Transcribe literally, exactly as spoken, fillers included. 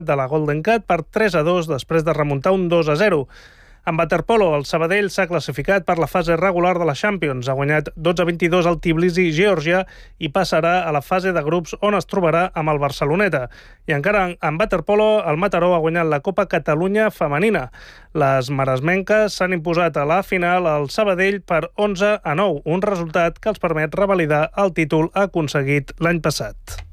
de la Golden Cat per tres a dos després de remuntar un dos a zero. En waterpolo, el Sabadell s'ha classificat per la fase regular de la Champions. Ha guanyat dotze a vint-i-dos al Tbilisi, Geòrgia, i passarà a la fase de grups on es trobarà amb el Barceloneta. I encara en waterpolo, el Mataró ha guanyat la Copa Catalunya femenina. Les maresmenques s'han imposat a la final al Sabadell per onze a nou, un resultat que els permet revalidar el títol aconseguit l'any passat.